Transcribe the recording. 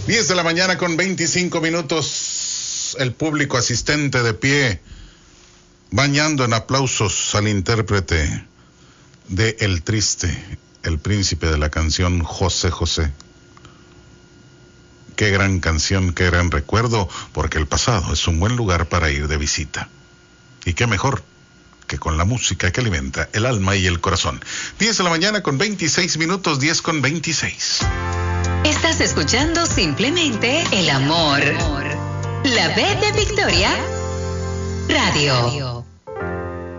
10 de la mañana con 25 minutos. El público asistente de pie, bañando en aplausos al intérprete de El Triste, el príncipe de la canción, José José. Qué gran canción, qué gran recuerdo, porque el pasado es un buen lugar para ir de visita. Y qué mejor que con la música que alimenta el alma y el corazón. 10 de la mañana con 26 minutos, 10 con 26. Estás escuchando Simplemente el Amor. La B de Victoria Radio.